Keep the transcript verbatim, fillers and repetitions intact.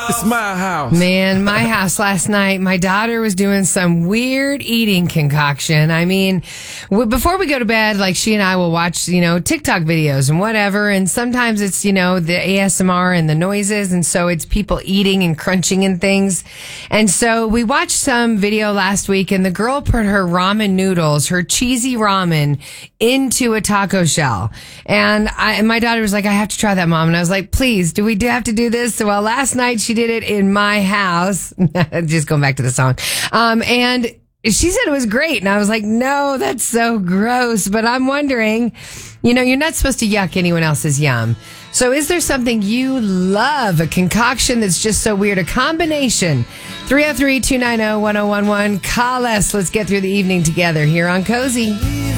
It's my house. Man, my house last night, my daughter was doing some weird eating concoction. I mean, w- before we go to bed, like she and I will watch, you know, TikTok videos and whatever. And sometimes it's, you know, the A S M R and the noises. And so it's people eating and crunching and things. And so we watched some video last week and the girl put her ramen noodles, her cheesy ramen into a taco shell. And I, and my daughter was like, I have to try that, Mom. And I was like, please, do we do have to do this? So, well, last night she did it in my house. Just going back to the song. Um, and she said it was great. And I was like, no, that's so gross. But I'm wondering, you know, you're not supposed to yuck anyone else's yum. So is there something you love, a concoction that's just so weird, a combination? three oh three, two nine oh, one oh one one. Call us. Let's get through the evening together here on Cozy.